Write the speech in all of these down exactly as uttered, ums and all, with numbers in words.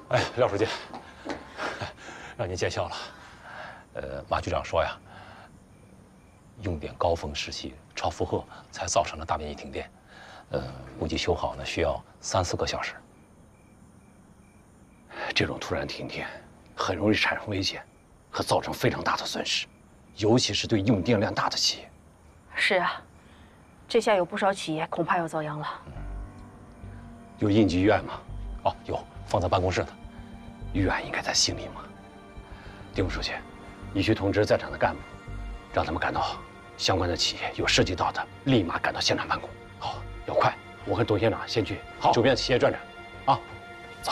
哎，廖书记，让您见笑了。呃，马局长说呀，用电高峰时期超负荷，才造成了大面积停电。呃，估计修好呢需要三四个小时。 这种突然停电，很容易产生危险，和造成非常大的损失，尤其是对用电量大的企业。 是啊，这下有不少企业恐怕要遭殃了。 嗯、有应急医院吗？ 哦，有，放在办公室呢。 医院应该在心里嘛。丁副书记，你去通知在场的干部，让他们赶到相关的企业有涉及到的，立马赶到现场办公。好，要快。我和董县长先去周边企业转转。啊，走。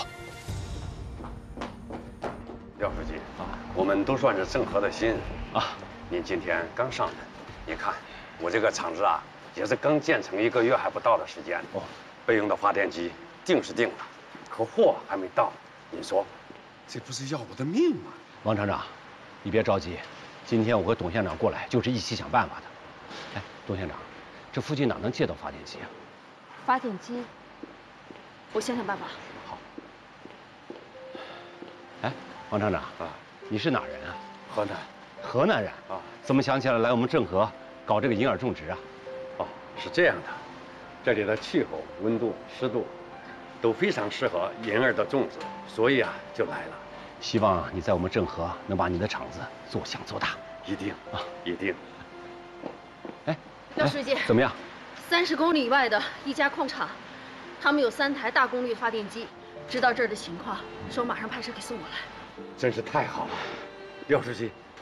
廖书记啊，我们都算是郑和的新人啊。您今天刚上任，您看我这个厂子啊，也是刚建成一个月还不到的时间。哦，备用的发电机定是定了，可货还没到。您说， 这不是要我的命吗？ 王厂长，你别着急，今天我和董县长过来就是一起想办法的。哎，董县长，这附近哪能借到发电机啊？ 发电机，我想想办法。 好。哎，王厂长啊，你是哪人啊？ 河南。 河南人啊？怎么想起来来我们郑和搞这个银耳种植啊？ 哦，是这样的，这里的气候、温度、湿度都非常适合银耳的种植，所以啊就来了。 希望你在我们郑和能把你的厂子做响做大。 一定啊，一定。 哎， 廖书记， 怎么样？ 三十公里外的一家矿场，他们有三台大功率发电机，知道这儿的情况，说马上派车给送过来。 真是太好了，廖书记，